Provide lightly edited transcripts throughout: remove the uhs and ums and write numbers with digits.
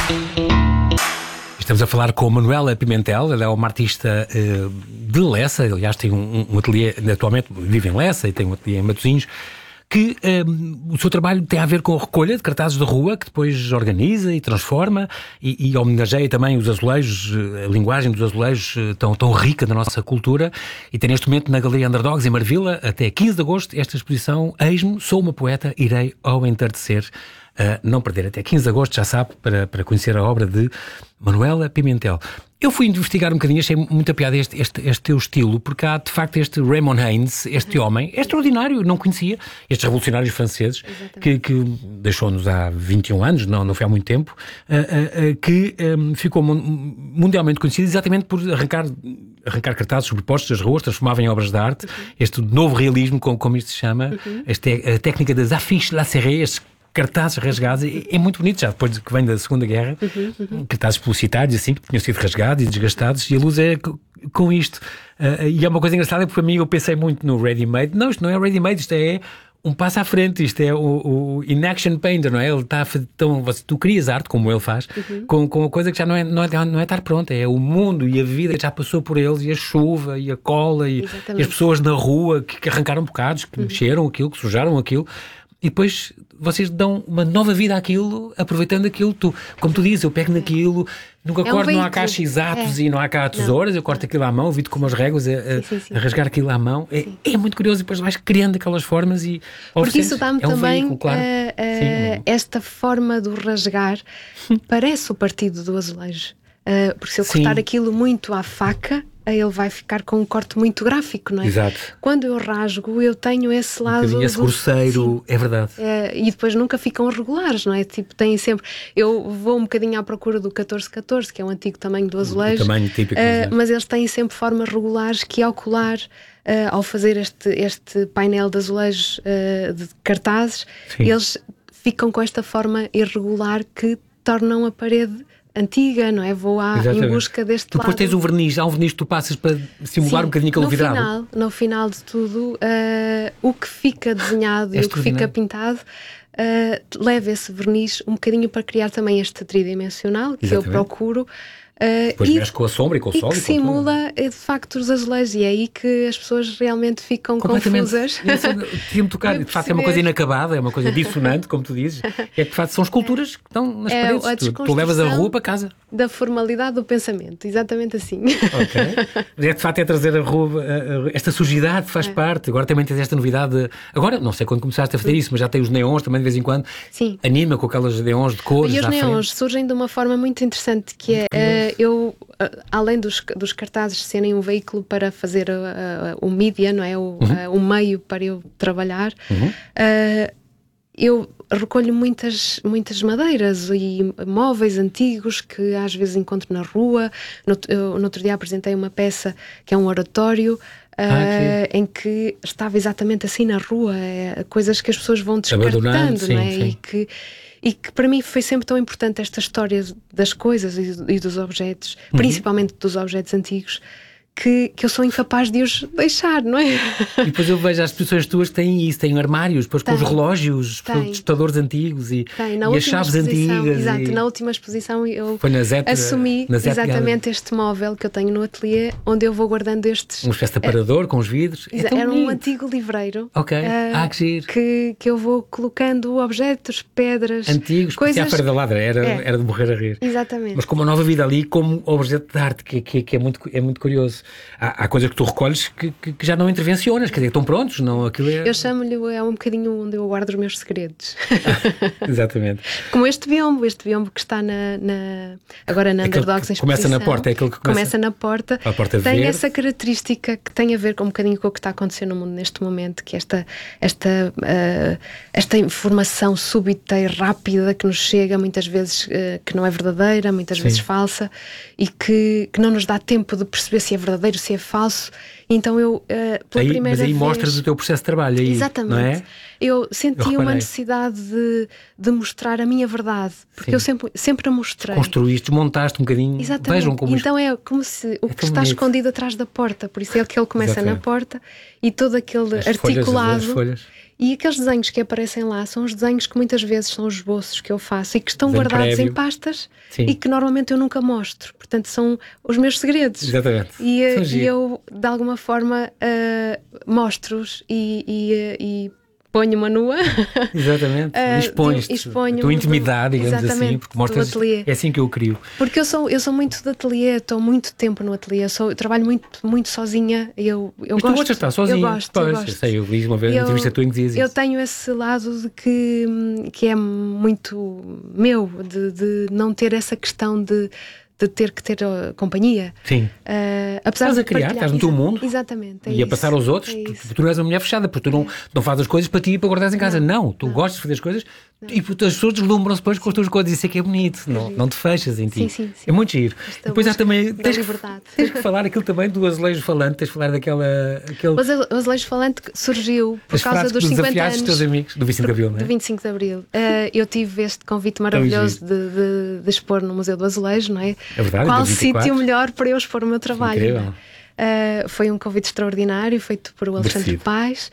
Estamos a falar com a Manuela Pimentel. Ela é uma artista de Lessa. Aliás, tem um ateliê, atualmente vive em Lessa e tem um ateliê em Matosinhos, que o seu trabalho tem a ver com a recolha de cartazes de rua, que depois organiza e transforma e homenageia também os azulejos, a linguagem dos azulejos tão rica da nossa cultura. E tem neste momento na Galeria Underdogs, em Marvila, até 15 de agosto, esta exposição Eis-me, sou uma poeta, irei ao entardecer. Não perder, até 15 de agosto, já sabe, para conhecer a obra de Manuela Pimentel. Eu fui investigar um bocadinho, achei muita piada este teu estilo, porque há de facto este Raymond Haynes, este homem, é extraordinário, não conhecia, estes revolucionários franceses, que deixou-nos há 21 anos, não foi há muito tempo, que ficou mundialmente conhecido exatamente por arrancar cartazes sobrepostos das ruas, transformava em obras de arte, este novo realismo, como isto se chama, a técnica das affiches lacérées, cartazes rasgados, é muito bonito, já depois que vem da Segunda Guerra, cartazes publicitários assim, que tinham sido rasgados e desgastados, e a luz é com isto. E é uma coisa engraçada, porque para mim eu pensei muito no ready-made. Não, isto não é ready-made, isto é um passo à frente, isto é o in-action painter, não é? Ele está então, tu crias arte, como ele faz, com uma coisa que já não é estar pronta, é o mundo e a vida que já passou por eles, e a chuva, e a cola, e as pessoas na rua que arrancaram bocados, que mexeram aquilo, que sujaram aquilo. E depois vocês dão uma nova vida àquilo, aproveitando aquilo. Como tu dizes, eu pego naquilo, nunca corto, não há cá exatos e não há cá tesouras, eu corto aquilo à mão, vi-te com umas réguas a rasgar aquilo à mão. É muito curioso, e depois vais criando aquelas formas e... Porque isso dá-me também veículo, claro. Esta forma do rasgar, parece o partido do azulejo. Porque se eu cortar aquilo muito à faca, ele vai ficar com um corte muito gráfico, não é? Exato. Quando eu rasgo, eu tenho esse lado... esse grosseiro, é verdade. E depois nunca ficam regulares, não é? Tipo, tem sempre... Eu vou um bocadinho à procura do 14-14, que é o antigo tamanho do azulejo. O tamanho típico. Mas eles têm sempre formas regulares que, ao colar, ao fazer este painel de azulejos de cartazes, eles ficam com esta forma irregular que tornam a parede antiga, não é? Vou em busca deste lado. Depois tens o verniz, há um verniz que tu passas para simular um bocadinho aquele vidrado. No final de tudo, o que fica desenhado e o que fica pintado leva esse verniz um bocadinho para criar também este tridimensional que eu procuro. Depois mexe com a sombra e com o sol. Que simula de facto os azulejos, e é aí que as pessoas realmente ficam confusas. Tinha-me tocado, de facto é uma coisa inacabada, é uma coisa dissonante, como tu dizes. É que de facto são esculturas que estão nas paredes. Tu levas a rua para casa. Da formalidade do pensamento, exatamente assim. De facto é trazer a rua, esta sujidade faz parte. Agora também tens esta novidade. Agora, não sei quando começaste a fazer isso, mas já tem os neons também de vez em quando. Sim. Anima com aquelas neons de cores. E os neons surgem de uma forma muito interessante, que é eu, além dos cartazes serem um veículo para fazer o mídia, não é? O meio para eu trabalhar, eu recolho muitas madeiras e móveis antigos que às vezes encontro na rua. No outro dia apresentei uma peça que é um oratório, em que estava exatamente assim na rua, coisas que as pessoas vão descartando, não é? E que para mim foi sempre tão importante esta história das coisas e dos objetos, principalmente dos objetos antigos, que eu sou incapaz de os deixar, não é? E depois eu vejo as exposições tuas que têm isso, têm armários, depois com os relógios, os disputadores antigos e as chaves antigas. Exato, na última exposição eu assumi exatamente este móvel que eu tenho no ateliê, onde eu vou guardando estes... Uma espécie de aparador com os vidros. Era um antigo livreiro. Que giro. Que eu vou colocando objetos, pedras... Antigos, coisas... Porque a Feira da Ladra era de morrer a rir. Exatamente. Mas com uma nova vida ali, como objeto de arte, que é muito curioso. Há coisas que tu recolhes que já não intervencionas, quer dizer, estão prontos, não, aquilo é... Eu chamo-lhe, é um bocadinho onde eu guardo os meus segredos. Exatamente. Como este biombo que está agora na Underdogs em exposição. Começa na porta, é aquele que começa na porta. A porta tem verde. Essa característica que tem a ver com um bocadinho com o que está acontecendo no mundo neste momento, que é esta informação súbita e rápida que nos chega, muitas vezes que não é verdadeira, muitas vezes falsa, e que não nos dá tempo de perceber se é verdadeiro, se é falso. Então eu, pela primeira vez... Mas aí mostras o teu processo de trabalho. Aí, exatamente. Não é? Eu senti uma necessidade de mostrar a minha verdade, porque eu sempre a mostrei. Construíste, montaste um bocadinho. Exatamente. Vejam como então é como se o que está escondido atrás da porta, por isso é que ele começa na porta, e todo aquele articulado. As folhas. E aqueles desenhos que aparecem lá são os desenhos que muitas vezes são os esboços que eu faço e que estão Desenho guardados prévio. em pastas Sim. e que normalmente eu nunca mostro. Portanto, são os meus segredos. Exatamente. E eu, de alguma forma, mostro-os e ponho-me nua. Exatamente. Expões-te a tua intimidade, digamos assim, porque mostras. É assim que eu crio. Porque eu sou muito de ateliê, estou muito tempo no ateliê, eu trabalho muito sozinha. Eu Mas gosto, tu gostas de estar sozinha? Eu gosto. Eu sei, eu vi uma vez uma entrevista tua em que dizias isso. Eu tenho esse lado de que é muito meu, de não ter essa questão de ter que ter companhia. Sim. Apesar Estás de a criar, estás no teu mundo. Exatamente. E a passar aos outros. Tu não és uma mulher fechada, porque tu não fazes as coisas para ti e para guardares em casa. Não, tu gostas de fazer as coisas e as pessoas deslumbram-se depois com as tuas coisas. Isso é que é bonito. Não te fechas em ti. Sim. É muito giro. E depois há também. Tens que falar aquilo também do azulejo falante, tens que falar daquele. O azulejo falante surgiu por causa dos 50 anos. Dos teus amigos, do 25 de Abril, não é? Do 25 de Abril. Eu tive este convite maravilhoso de expor no Museu do Azulejo, não é? É verdade. Qual sítio melhor para eu expor o meu trabalho? Incrível. Foi um convite extraordinário feito por Alexandre Paes,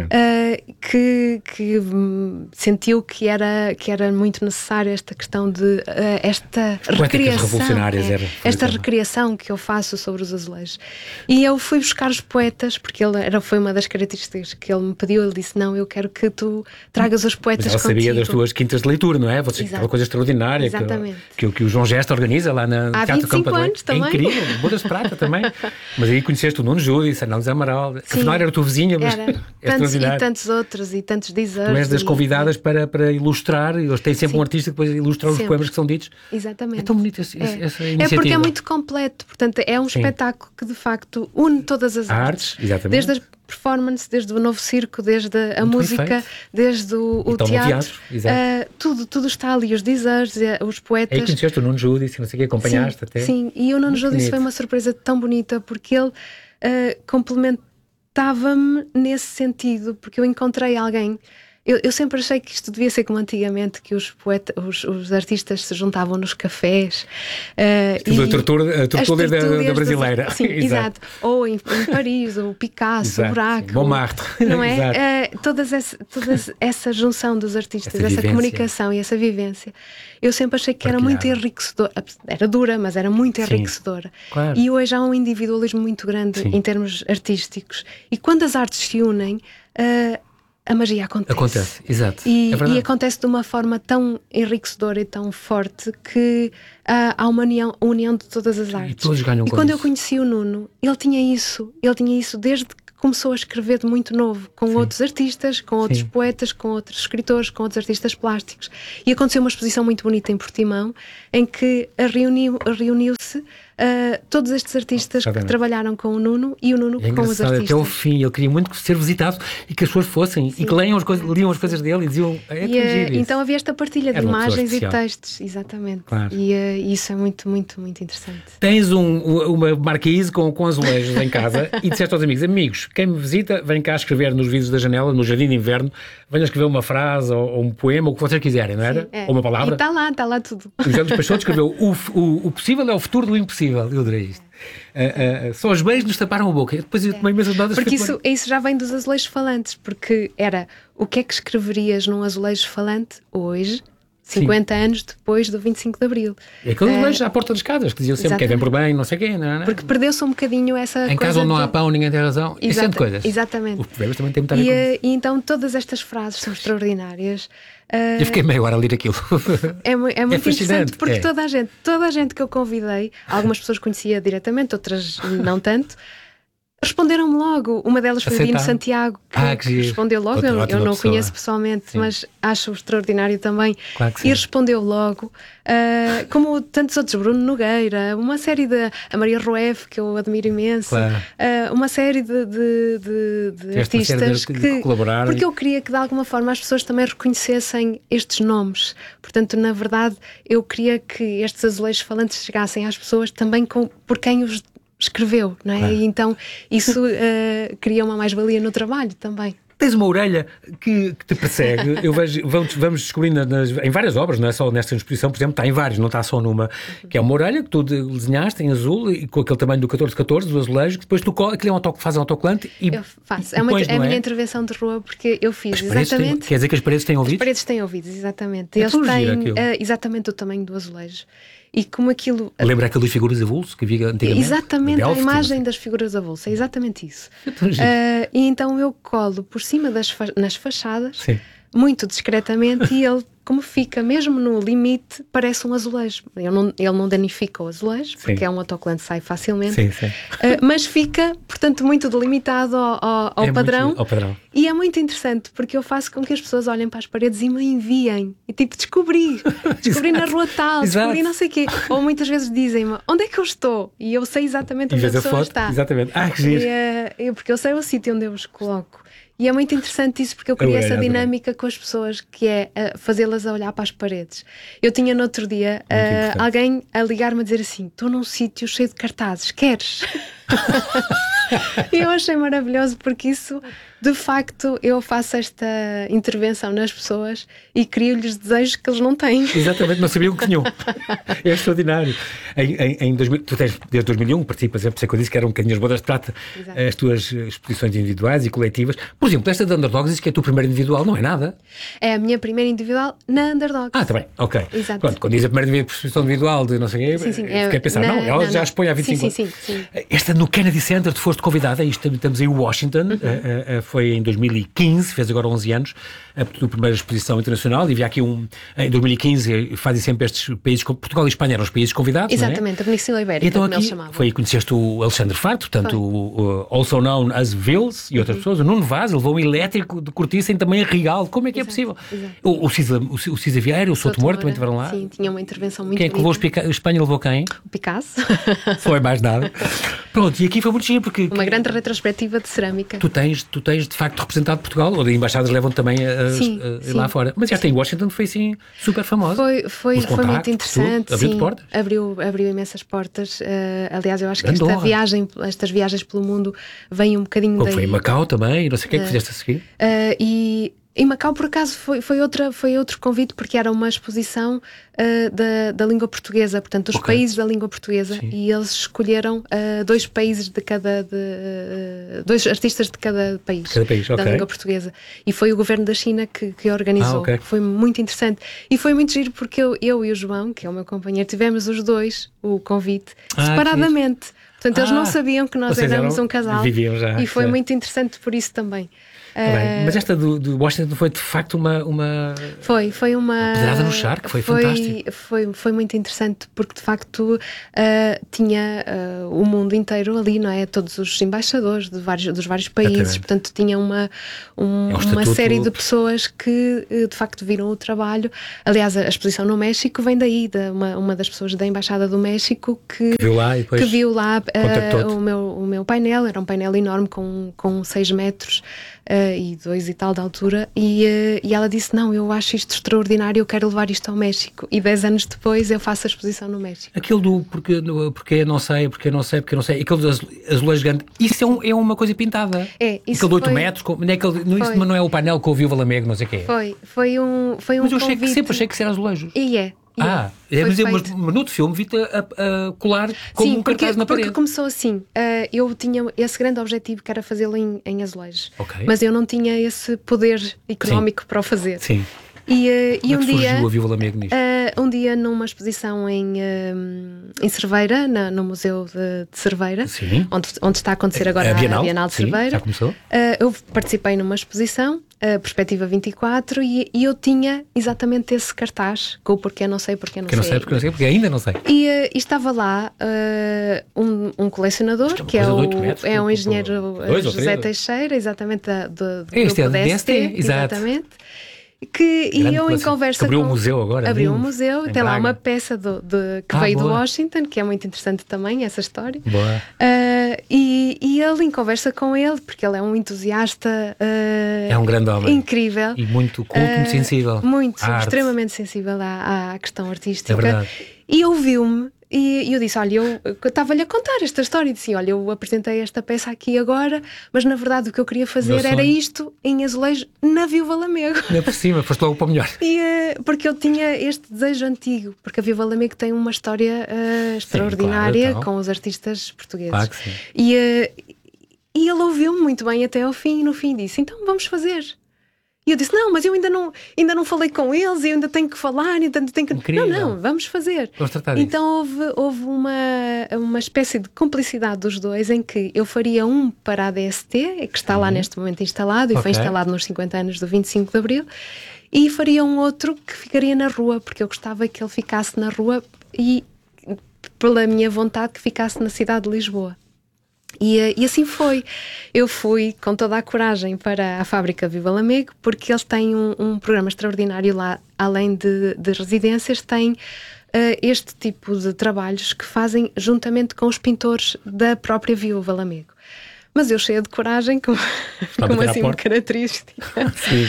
que sentiu que era muito necessária esta questão de esta recriação, esta recriação que eu faço sobre os azulejos. E eu fui buscar os poetas, porque foi uma das características que ele me pediu. Ele disse: não, eu quero que tu tragas os poetas contigo. Mas ela sabia das tuas quintas de leitura, não é? Aquela coisa extraordinária que o João Gesta organiza lá na Teatro Campo de Leite. É incrível, bodas de prata também. Mas aí conheceste o Nuno Júdice, a Ana Luísa Amaral, afinal era a tua vizinha, mas e tantos outros, e tantos dizers. Tu és das convidadas para ilustrar, e eles têm sempre um artista que depois ilustra os poemas que são ditos. Exatamente. É tão bonito essa iniciativa. É porque é muito completo, portanto é um espetáculo que de facto une todas as artes. Exatamente. Desde a performance, desde o novo circo, desde a música, desde o teatro. Tudo está ali, os dizers, os poetas. Aí conheceste o Nuno Júdice, não sei o que, acompanhaste até. Sim, e o Nuno Júdice foi uma surpresa tão bonita, porque ele complementava-me nesse sentido, porque eu encontrei alguém. Eu sempre achei que isto devia ser como antigamente, que os artistas se juntavam nos cafés. A tertúlia da brasileira. Sim, exato. Ou em Paris, ou Picasso, o Buraco. Montmartre. Não é? Toda essa junção dos artistas, essa comunicação e essa vivência. Eu sempre achei que era muito enriquecedora. Era dura, mas era muito enriquecedora. Claro. E hoje há um individualismo muito grande em termos artísticos. E quando as artes se unem, a magia acontece. Exato. E acontece de uma forma tão enriquecedora e tão forte que há uma união de todas as artes. E todos ganham com quando isso. Eu conheci o Nuno, ele tinha isso desde que começou a escrever de muito novo, com outros artistas, com outros poetas, com outros escritores, com outros artistas plásticos. E aconteceu uma exposição muito bonita em Portimão, em que reuniu-se todos estes artistas que trabalharam com o Nuno e o Nuno com os artistas. Até o fim, ele queria muito ser visitado e que as pessoas fossem e que liam as coisas dele e diziam. Então havia esta partilha de imagens e textos, exatamente. Claro. E isso é muito, muito, muito interessante. Tens uma marquise com azulejos em casa e disseste aos amigos, quem me visita, vem cá escrever nos vidros da janela, no jardim de inverno, venha escrever uma frase ou um poema, ou o que vocês quiserem, não era? Ou uma palavra. E está lá tudo. O José Luís Peixoto escreveu: o possível é o futuro do impossível. Eu adorei isto. Só os beijos nos taparam a boca. Depois eu tomei imensas notas. Porque isso já vem dos azulejos falantes, porque era o que é que escreverias num azulejo falante hoje, 50 anos depois do 25 de Abril. E aqueles azulejos à porta das casas, que diziam sempre quem vem por bem, não sei quem, não é? Porque perdeu-se um bocadinho essa coisa. Em casa onde não há pão, ninguém tem razão. Isso é de coisas. Exatamente. Os provérbios também têm muita a ver com isso. E então todas estas frases são extraordinárias. Eu fiquei meia hora a ler aquilo. É muito interessante, porque toda a gente que eu convidei, algumas pessoas conhecia diretamente, outras não tanto, responderam-me logo. Uma delas foi o Dino Santiago, que respondeu logo. Eu não o conheço pessoalmente, mas acho extraordinário também. Claro que e respondeu logo. Como tantos outros, Bruno Nogueira, uma série a Maria Rueff, que eu admiro imenso, uma série de artistas que colaboraram. Porque eu queria que de alguma forma as pessoas também reconhecessem estes nomes. Portanto, na verdade, eu queria que estes azulejos falantes chegassem às pessoas também por quem os escreveu, não é? E então isso cria uma mais-valia no trabalho também. tens uma orelha que te persegue. Eu vejo, vamos descobrindo em várias obras, não é só nesta exposição, por exemplo, está em vários, não está só numa, que é uma orelha que tu desenhaste em azul e com aquele tamanho do 14-14, do azulejo, que depois tu aquilo faz um autocolante e eu faço. É a minha intervenção de rua, porque eu fiz exatamente. Quer dizer que as paredes têm ouvidos? As paredes têm ouvidos, exatamente. Eles têm exatamente o tamanho do azulejo. E como aquilo... Lembra aquele de figuras avulso que havia antigamente? Exatamente, a imagem das figuras avulso, é exatamente isso. E então eu colo por cima nas fachadas, sim, muito discretamente, e ele, como fica mesmo no limite, parece um azulejo. Ele não danifica o azulejo, porque sim, é um autocolante, sai facilmente, sim, sim. Mas fica, portanto, muito delimitado ao padrão. Ao padrão. E é muito interessante, porque eu faço com que as pessoas olhem para as paredes e me enviem. E tipo, descobri na rua tal, descobri não sei o quê. Ou muitas vezes dizem-me, onde é que eu estou? E eu sei exatamente onde a pessoa está. Exatamente. Que giro. Porque eu sei o sítio onde eu os coloco. E é muito interessante isso, porque eu criei essa dinâmica com as pessoas, que é fazê-las a olhar para as paredes. Eu tinha no outro dia alguém a ligar-me a dizer assim, estou num sítio cheio de cartazes, queres? E eu achei maravilhoso, porque isso, de facto, eu faço esta intervenção nas pessoas e crio-lhes desejos que eles não têm. Exatamente, não sabiam que tinham. É extraordinário. Tu tens, desde 2001, participas, por isso é que eu disse que eram um bocadinho as bodas de prata, as tuas exposições individuais e coletivas. Por exemplo, esta de Underdogs, diz que é a tua primeira individual, não é nada? É a minha primeira individual na Underdogs. Tá bem, ok. Exato. Pronto, quando diz a primeira exposição individual de não sei o quê, fiquei a pensar, ela já expõe há 25 anos. Sim. Esta no Kennedy Center, tu foste convidada, estamos em Washington, foi em 2015, fez agora 11 anos, a tua primeira exposição internacional, e havia aqui em 2015, fazem sempre estes países, Portugal e Espanha eram os países convidados. Exatamente, a Península Ibérica, então, como aqui eles chamavam. Foi aí que conheceste o Alexandre Farto, portanto, also known as Vils, e outras pessoas, o Nuno Vaz, levou um elétrico de cortiça em tamanho real, como é que é possível? O Cisa Vieira, o Souto Moura, também estiveram lá. Sim, tinha uma intervenção muito Quem é que levou a Espanha levou quem? O Picasso. Foi mais nada. Pronto, e aqui foi muito giro, porque... Uma grande retrospectiva de cerâmica. Tu tens de facto representado Portugal, ou de embaixadas levam também lá fora. Mas já tem Washington, foi assim super famosa. Foi muito interessante. Abriu portas? Abriu imensas portas. Aliás, eu acho que estas viagens pelo mundo vêm um bocadinho daí. Foi em Macau também, não sei o que é que fizeste a seguir. E em Macau, por acaso, foi outro convite, porque era uma exposição da língua portuguesa, portanto, dos países da língua portuguesa. Sim. E eles escolheram dois artistas de cada país, da língua portuguesa. E foi o governo da China que organizou. Foi muito interessante. E foi muito giro, porque eu e o João, que é o meu companheiro, tivemos os dois o convite separadamente. Portanto, eles não sabiam que nós éramos um casal. Viviam já. E foi muito interessante por isso também. Mas esta do Washington foi de facto uma pedrada no charco, foi fantástico. Foi muito interessante, porque de facto tinha o mundo inteiro ali, não é? Todos os embaixadores dos vários países, portanto tinha uma série de pessoas que de facto viram o trabalho. Aliás, a exposição no México vem daí, uma das pessoas da Embaixada do México que viu lá o meu painel. Era um painel enorme com 6 metros e 2 e tal de altura, e ela disse, não, eu acho isto extraordinário, eu quero levar isto ao México, e 10 anos depois eu faço a exposição no México. Aquele do porque não sei, aquele dos azulejos grandes, isso é uma coisa pintada. Isso aquele de 8 metros, isso não é o painel com o Viúva Lamego, não sei o quê. Foi um mas eu convite. sempre achei que isso era azulejos. Mas no filme vi-te a colar como um cartaz na parede. Porque começou assim, eu tinha esse grande objetivo, que era fazê-lo em azulejos, mas eu não tinha esse poder económico para o fazer. Sim. E um dia surgiu a Viúva Lamego nisto? Um dia numa exposição em Cerveira, no Museu de Cerveira, onde está a acontecer agora a Bienal de Cerveira. Já começou? Eu participei numa exposição, Perspectiva 24, e eu tinha exatamente esse cartaz com o porquê não sei, porque ainda não sei. E estava lá um colecionador, que é um engenheiro José Teixeira, exatamente do grupo DST, exatamente. E eu em conversa abriu um museu agora. Abriu um museu, tem lá uma peça que veio de Washington, que é muito interessante também, essa história. Boa. E ele, em conversa com ele, porque ele é um entusiasta é um grande homem. Incrível. E muito culto, muito sensível. Extremamente sensível à questão artística. É verdade. E ouviu-me E eu disse, olha, eu estava-lhe a contar esta história e disse, olha, eu apresentei esta peça aqui agora, mas na verdade o que eu queria fazer era isto em azulejo na Viúva Lamego. Ainda por cima, foste logo para o melhor. Porque eu tinha este desejo antigo, porque a Viúva Lamego tem uma história extraordinária, sim, claro, com os artistas portugueses. Claro que sim. E ele ouviu-me muito bem até ao fim, e no fim disse, então vamos fazer. E eu disse, não, mas eu ainda não falei com eles, eu ainda tenho que falar, ainda tenho que... Incrível. Não, vamos fazer. Vamos tratar disso. Então houve uma espécie de cumplicidade dos dois, em que eu faria um para a DST, que está lá neste momento instalado, e foi instalado nos 50 anos do 25 de Abril, e faria um outro que ficaria na rua, porque eu gostava que ele ficasse na rua e, pela minha vontade, que ficasse na cidade de Lisboa. E assim foi. Eu fui com toda a coragem para a fábrica Viúva Lamego, porque eles têm um programa extraordinário lá, além de residências, têm este tipo de trabalhos que fazem juntamente com os pintores da própria Viúva Lamego. Mas eu, cheia de coragem, como assim uma característica. Sim.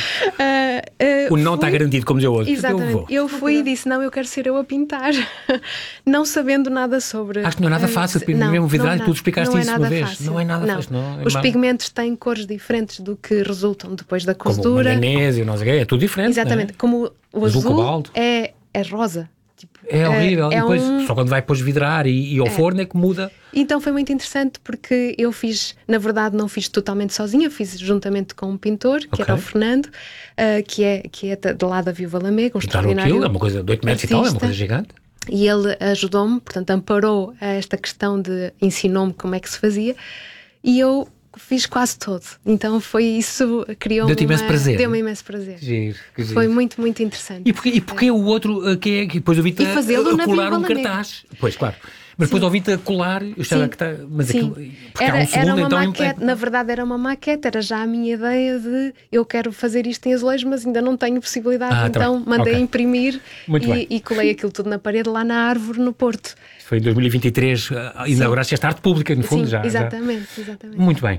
O não está garantido, como dizia hoje. Exatamente. Eu fui e disse, não, eu quero ser eu a pintar. Não sabendo nada sobre... Acho que não é nada fácil, mesmo vidrado, tu explicaste isso uma vez. Fácil. Não é nada fácil. Os pigmentos têm cores diferentes do que resultam depois da costura. Como o manganésio, não sei o quê, é tudo diferente. Exatamente. Como o azul é rosa. É horrível. E depois, só quando vai depois vidrar e ao forno é que muda. Então foi muito interessante, porque eu fiz, na verdade, não fiz totalmente sozinha, fiz juntamente com um pintor, que era o Fernando, que é de lá da Viúva Lamego, um extraordinário. É uma coisa de 8 metros e tal, é uma coisa gigante. E ele ajudou-me, portanto, amparou esta questão ensinou-me como é que se fazia, e eu fiz quase todo. Então foi isso, criou-me imenso prazer. Deu-me imenso prazer. Giro. Foi muito, muito interessante. E porquê o outro que depois eu vi-te a colar um cartaz? Pois, claro. Mas depois ouvi-te a colar, eu estava que está. Mas aquilo. Porque há um segundo, era uma então. Maquete, na verdade, era uma maquete, era já a minha ideia de eu quero fazer isto em azulejo, mas ainda não tenho possibilidade. Então mandei imprimir e colei aquilo tudo na parede lá na árvore no Porto. Foi em 2023, inauguraste esta arte pública, no fundo. Sim, já. Exatamente. Muito bem.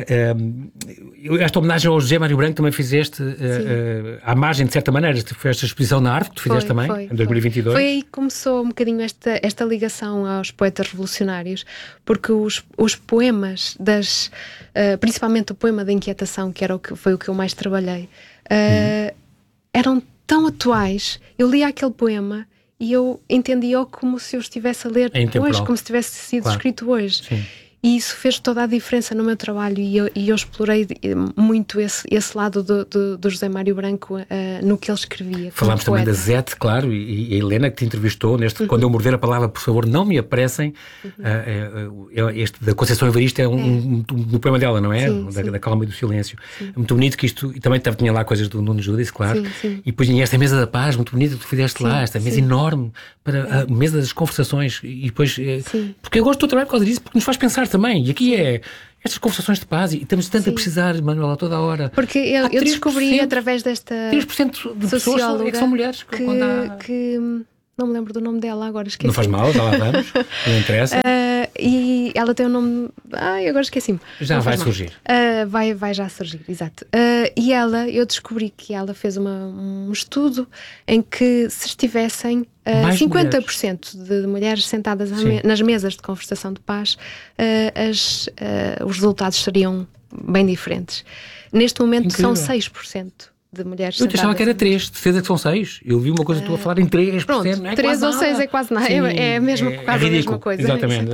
Esta homenagem ao José Mário Branco também fizeste à margem, de certa maneira. Foi esta exposição na arte que tu fizeste também, em 2022. Foi aí que começou um bocadinho esta ligação aos poetas revolucionários, porque os poemas principalmente o poema da Inquietação, que foi o que eu mais trabalhei, eram tão atuais. Eu lia aquele poema e eu entendia-o como se eu estivesse a ler hoje, como se tivesse sido escrito hoje. Sim. E isso fez toda a diferença no meu trabalho, e eu explorei muito esse lado do José Mário Branco no que ele escrevia. Falámos também da Zete, claro, e a Helena, que te entrevistou neste Quando Eu Morder a Palavra, por favor, não me apressem. Este da Conceição Evaristo é um poema dela, não é? Sim. Da calma e do silêncio. É muito bonito que isto, e também tinha lá coisas do Nuno Judice, claro. Sim. E depois tinha esta mesa da paz, muito bonita, que tu fizeste lá, esta mesa enorme, para a mesa das conversações, e depois, porque eu gosto do teu trabalho por causa disso, porque nos faz pensar também, e aqui estas conversações de paz, e estamos tanto a precisar, Manuela, toda a hora. Porque eu descobri através desta 3% de pessoas é que são mulheres. Que não me lembro do nome dela agora, esqueci. Não faz mal, já lá vamos, não interessa. E ela tem um nome... agora esqueci-me. Já vai surgir. Vai já surgir, exato. E eu descobri que ela fez um estudo em que se estivessem 50% de mulheres sentadas nas mesas de conversação de paz, os resultados seriam bem diferentes. Neste momento são 6%. De mulheres eu achava que era 3, de certeza que são 6. Eu vi uma coisa tua a falar em 3%. Pronto, não é 3 ou 6 é quase nada. É mesmo quase a mesma coisa. Exatamente.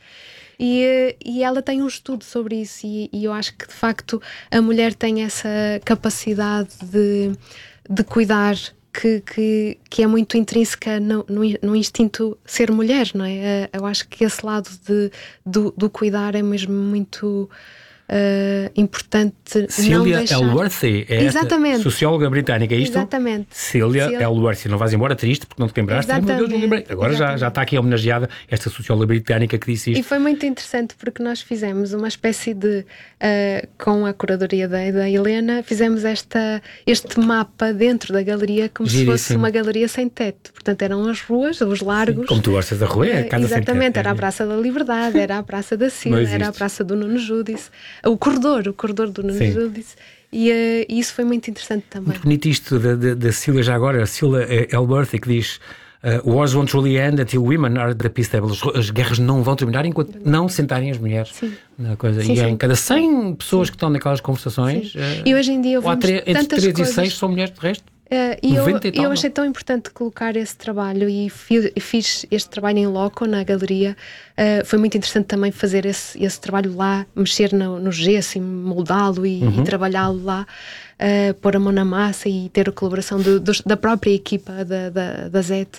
E ela tem um estudo sobre isso, e eu acho que de facto a mulher tem essa capacidade de cuidar que é muito intrínseca no instinto ser mulher, não é? Eu acho que esse lado do cuidar é mesmo muito importante. Cília Elworthy é esta socióloga britânica, é isto? Exatamente. Cília Elworthy, não vais embora triste porque não te lembraste. Meu Deus, não lembrei. Agora já está aqui homenageada esta socióloga britânica que disse isto. E foi muito interessante porque nós fizemos uma espécie de com a curadoria da Helena, fizemos este mapa dentro da galeria como se fosse uma galeria sem teto. Portanto, eram as ruas, os largos. Como tu gostas da rua, é a casa sem teto. Exatamente, era a Praça da Liberdade, era a Praça da Cília, era a Praça do Nuno Judice, o corredor do Nuno Judice. E isso foi muito interessante também. Muito bonito isto da Cília, já agora, a Cília Elworthy, que diz: Wars won't truly end until women are at the peace table. As guerras não vão terminar enquanto não sentarem as mulheres na coisa. Sim, e sim. em cada 100 pessoas que estão naquelas conversações, e hoje em dia entre 3 e 6 são mulheres, de resto. E eu achei tão importante colocar esse trabalho e fiz este trabalho em loco na galeria. Foi muito interessante também fazer esse trabalho lá, mexer no gesso e moldá-lo e trabalhá-lo lá, pôr a mão na massa e ter a colaboração da própria equipa da ZET.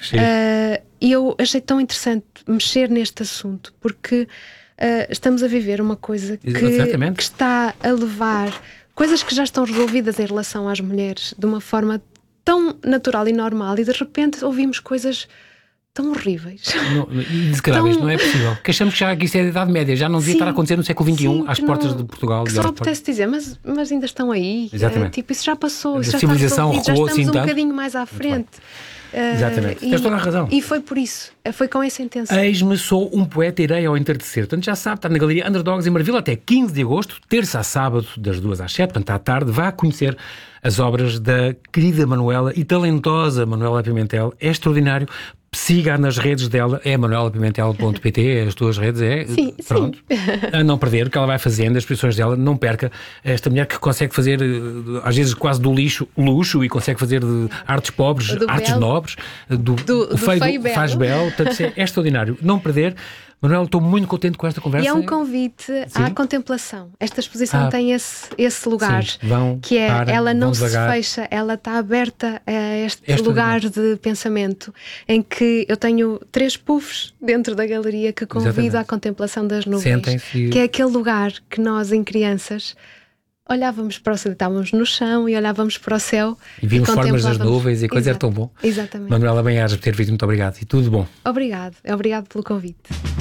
E eu achei tão interessante mexer neste assunto, porque estamos a viver uma coisa que está a levar coisas que já estão resolvidas em relação às mulheres de uma forma tão natural e normal, e de repente ouvimos coisas tão horríveis. E descaráveis, não é possível. Que achamos que isso é da Idade Média, já não devia estar a acontecer no século XXI, às portas de Portugal. Que só apetece dizer, mas ainda estão aí. Exatamente. Isso já passou, a civilização recuou, já estamos um bocadinho mais à frente. Exatamente, tens toda a razão. E foi por isso, foi com essa intenção. Eis-me, sou um poeta, irei ao entardecer. Portanto, já sabe, está na Galeria Underdogs em Marvila até 15 de agosto, terça a sábado, das 2 às 7, portanto, à tarde, vá conhecer as obras da querida Manuela e talentosa Manuela Pimentel. É extraordinário. Siga nas redes dela, é manuelapimentel.pt, as tuas redes, Sim, pronto. A não perder o que ela vai fazendo, as exposições dela, não perca. Esta mulher que consegue fazer, às vezes quase do lixo, luxo, e consegue fazer de artes pobres, artes nobres, do feio faz belo, portanto, é extraordinário. Não perder. Manuel, estou muito contente com esta conversa. E é um convite à contemplação. Esta exposição tem esse lugar, que é, ela não se fecha, ela está aberta a este lugar de pensamento, em que eu tenho 3 puffs dentro da galeria que convido à contemplação das nuvens, que é aquele lugar que nós, em crianças, olhávamos para o céu, estávamos no chão e olhávamos para o céu e vimos formas das nuvens e coisa era tão bom. Exatamente. Manuela Banhares, por ter vindo, muito obrigado e tudo bom. Obrigado pelo convite.